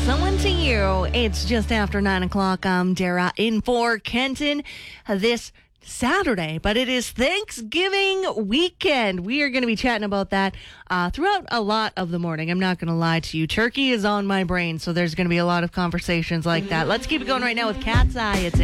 Someone to you. It's just after 9 o'clock. I'm Dara in for Kenton this Saturday, but it is Thanksgiving weekend. We are going to be chatting about that throughout a lot of the morning. I'm not going to lie to you. Turkey is on my brain, so there's going to be a lot of conversations like that. Let's keep it going right now with Cat's Eye. It's